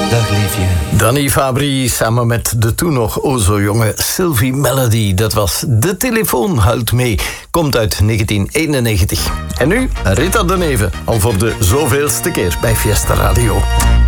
Dag liefje. Danny Fabry samen met de toen nog o zo jonge Sylvie Melody. Dat was De Telefoon huilt mee. Komt uit 1991. En nu Rita de Neve, al voor de zoveelste keer bij Fiesta Radio.